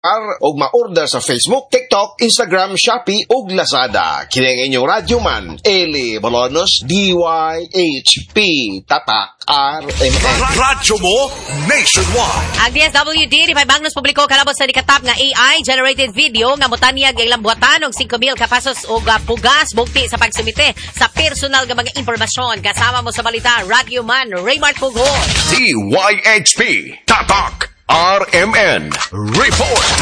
og ma-order sa Facebook, TikTok, Instagram, Shopee ug Lazada. Kini ang inyong radyo man, Eli Bolonos, DYHP, Tatak, RMN. Radyo mo nationwide. Ang DSWD, di pa Bagnos Publiko, kalabot sa nikatap nga AI-generated video nga mutanyag ang ilang buhatan og 5,000 kapasos o pugas bukti sa pagsumite sa personal nga mga impormasyon. Kasama mo sa balita, Radyo Man, Raymart Pughon. DYHP, Tatak, RMN Report.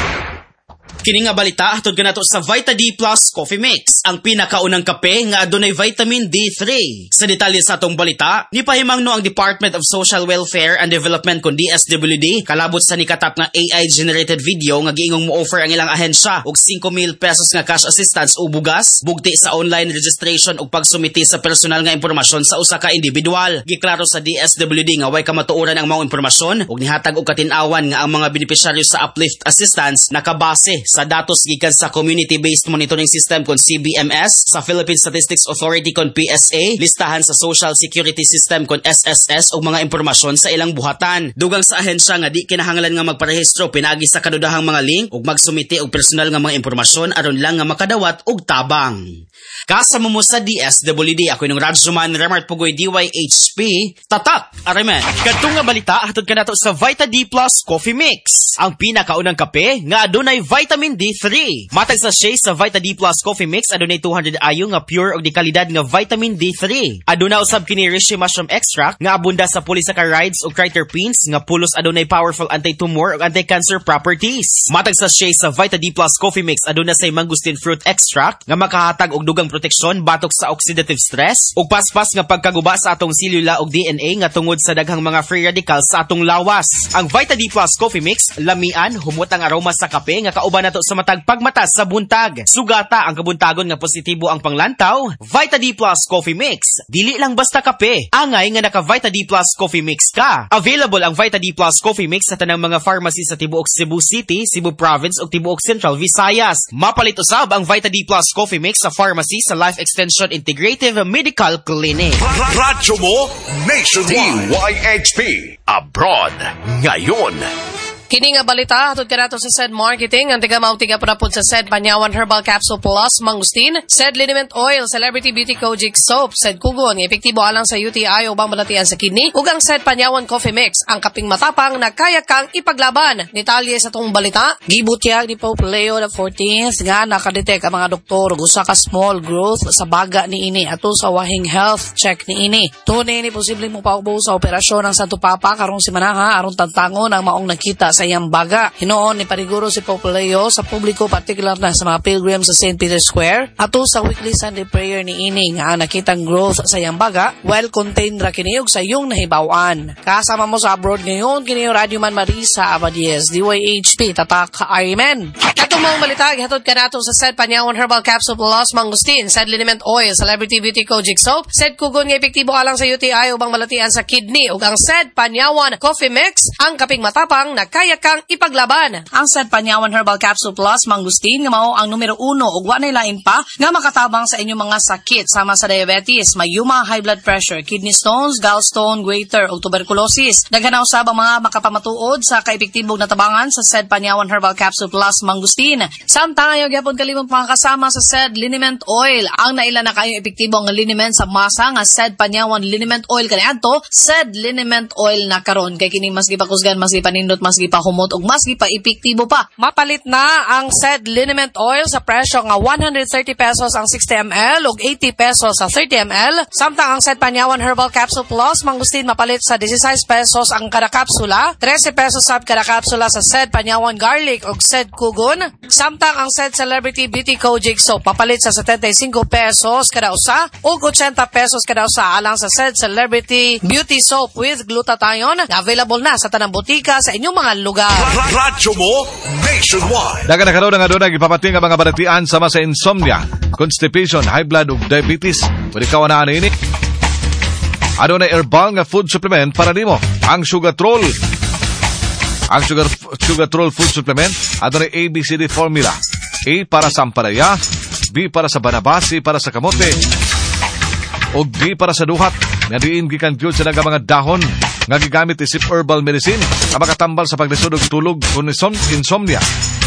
Kini nga balita hatod kanato sa Vita D Plus Coffee Mix, ang pinakaunang kape nga adunay vitamin D3. Sa detalye sa atong balita, nipahimangno ang Department of Social Welfare and Development kon DSWD kalabot sa nikatap nga AI generated video nga giingong mo-offer ang ilang ahensya og 5,000 pesos nga cash assistance o bugas bugti sa online registration ug pagsumiti sa personal nga impormasyon sa usa ka individual. Giklaro sa DSWD nga way kamatuoran ang mga impormasyon ug nihatag og katin-awan nga ang mga beneficiaryo sa uplift assistance nakabase sa datos gikan sa Community-Based Monitoring System kon CBMS, sa Philippine Statistics Authority kon PSA, listahan sa Social Security System kon SSS ug mga impormasyon sa ilang buhatan. Dugang sa ahensya nga di kinahanglan nga magparehistro pinaagi sa kadudahang mga link ug magsumiti og personal nga mga impormasyon aron lang nga makadawat og tabang. Kasama mo sa DSWD, ako yung Radyoman Raymart Pugoy, DYHP, Tatak, RMN. Kadtong nga balita, hatod ka nato sa Vita D Plus Coffee Mix, ang pinakaunang kape nga adunay vitamin D3. Matag sa shea sa Vita D Plus Coffee Mix, adunay 200 ayo nga pure og di kalidad nga vitamin D3. Aduna usab kini reishi mushroom extract nga abunda sa polysaccharides ug triterpenes nga pulos adunay powerful anti-tumor ug anti-cancer properties. Matag sa shea sa Vita D Plus Coffee Mix, aduna say mangosteen fruit extract nga makahatag og dugang proteksyon batok sa oxidative stress ug paspas nga pagkaguba sa atong selula ug DNA nga tungod sa daghang mga free radicals sa atong lawas. Ang Vita D Plus Coffee Mix, lamian, humot ang aroma sa kape nga kauban nato sa matag pagmata sa buntag. Sugata ang kabuntagon nga positibo ang panglantaw. Vita D Plus Coffee Mix, dili lang basta kape. Angay nga naka Vita D Plus Coffee Mix ka. Available ang Vita D Plus Coffee Mix sa tanang mga pharmacy sa tibuok Cebu City, Cebu Province ug tibuok Central Visayas. Mapalit usab ang Vita D Plus Coffee Mix sa pharmacy sa Life Extension Integrative Medical Clinic. Radyo mo nationwide. DYHP Abroad ngayon. Kini nga balita, hatod ka nato sa SED Marketing, ang tiga-mautiga po na po sa SED Panyawan Herbal Capsule Plus, Mangustin, SED Liniment Oil, Celebrity Beauty Kojic Soap, SED Kugon, epektibo alang sa UTI o bang balatian sa kidney, ug ang SED Panyawan Coffee Mix, ang kaping matapang na kaya kang ipaglaban. Detalye sa tong balita, gibutyag ni Pope Leo XIV nga nakadetect ang mga doktor usa ka small growth sa baga ni ini ato sa wahing health check ni ini. Tunay ni posibleng mopaubo sa operasyon ng Santo Papa karong simanaha aron tantangon ang maong nakita sa iyang baga. Hinoon ni pariguro si Pope Leo sa publiko, particular na sa mga pilgrims sa St. Peter's Square ato sa weekly Sunday prayer ni ini nga nakitang growth sa iyang baga well contained ra kini ug sa iyong nahibaw-an. Kasama mo sa abroad ngayon kini Radio Man Marisa Abadies, DYHP Tatak, RMN. Katong mga balita gihatod ka nato sa SED Panyawan Herbal Capsule Plus, Mangustin, SED Liniment Oil, Celebrity Beauty Kojic Soap, SED Kugon nga epektibo alang sa UTI ubang malatian sa kidney ug ang SED Panyawan Coffee Mix, ang kaping matapang na kaya kang ipaglaban. Ang SED Panyawan Herbal Capsule Plus, Mangustin nga mao ang numero 1 ug wa nay lain pa nga makatabang sa inyong mga sakit sama sa diabetes, mayuma, high blood pressure, kidney stones, gallstone, goiter ug tuberculosis. Daghan na usab ang mga makapamatuod sa kaepektibong natabangan sa SED Panyawan Herbal Capsule Plus, Mangustin. Samtang ayaw gyapon kalimot mga kasama sa SED Liniment Oil, ang naila na kayo epektibo nga liniment sa masa nga SED Panyawan Liniment Oil kaniadto SED Liniment Oil na karon kay kini mas gipakusgan, mas gipanindot, mas gipahumot ug mas gipa-epektibo pa. Mapalit na ang SED Liniment Oil sa presyo nga 130 pesos ang 60 ml ug 80 pesos sa 30 ml. Samtang ang SED Panyawan Herbal Capsule Plus, Mangustin, mapalit sa 16 pesos ang kada kapsula, 13 pesos sab kada kapsula sa SED Panyawan Garlic ug SED Kugon. Samtang ang SED Celebrity Beauty Kojic Soap mapalit sa 75 pesos kada usa ug 80 pesos kada usa alang sa SED Celebrity Beauty Soap with glutathione na available na sa tanang botika sa inyong mga lugar. Radyo mo nationwide. Daga na karoon nga doon ipapating ang mga balatian sama sa insomnia, constipation, high blood ug diabetes. Pwede kawanaan ini. Ano na herbal nga food supplement para nimo? Ang Sugatrol. Ang Sugatrol food supplement ano na ABCD formula. A para sa ampalaya, B para sa banaba, C para sa kamote, o D para sa duhat. Nga diin gikan gyud sa naga mga dahon nga gigamit isip herbal medicine na makatambal sa paglisod og tulog kung insomnia.